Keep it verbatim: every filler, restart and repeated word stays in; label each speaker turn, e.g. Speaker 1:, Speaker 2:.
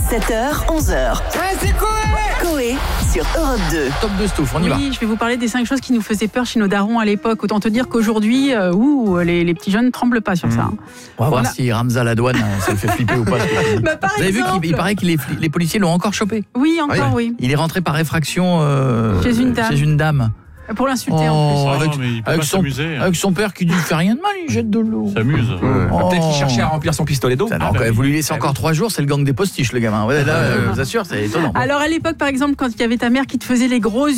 Speaker 1: sept heures, onze heures.
Speaker 2: Ouais, c'est Coé
Speaker 1: Coé sur Europe deux.
Speaker 3: Top de Stouff, on y va.
Speaker 4: Oui, je vais vous parler des cinq choses qui nous faisaient peur chez nos darons à l'époque. Autant te dire qu'aujourd'hui, euh, ouh, les, les petits jeunes ne tremblent pas sur
Speaker 3: mmh.
Speaker 4: ça. Hein.
Speaker 3: On va
Speaker 4: Voilà.
Speaker 3: voir si Ramza la douane, ça le fait flipper ou pas.
Speaker 4: Bah, par
Speaker 3: Vous avez
Speaker 4: exemple,
Speaker 3: vu qu'il il paraît que les, les policiers l'ont encore chopé.
Speaker 4: Oui, encore, oui.
Speaker 3: Il est rentré par effraction euh,
Speaker 4: Chez une dame.
Speaker 3: Chez une dame.
Speaker 4: Pour l'insulter
Speaker 3: Oh,
Speaker 4: en plus.
Speaker 3: avec,
Speaker 5: non, mais il peut
Speaker 3: avec
Speaker 5: pas
Speaker 3: son,
Speaker 5: s'amuser.
Speaker 3: avec son père qui dit fait rien de mal, il jette de l'eau.
Speaker 5: S'amuse.
Speaker 3: Oh.
Speaker 2: Peut-être qu'il cherchait à remplir son pistolet d'eau.
Speaker 3: Ça, non,
Speaker 2: Ah,
Speaker 3: quand
Speaker 2: bah,
Speaker 3: même, vous lui
Speaker 2: oui.
Speaker 3: laissez
Speaker 2: Ah,
Speaker 3: encore
Speaker 2: oui.
Speaker 3: trois jours, c'est le gang des postiches, le gamin. Ouais, là,
Speaker 2: Ah,
Speaker 3: euh,
Speaker 2: ouais.
Speaker 3: je vous assure, c'est étonnant.
Speaker 4: Alors à l'époque, par exemple, quand il y avait ta mère qui te faisait les gros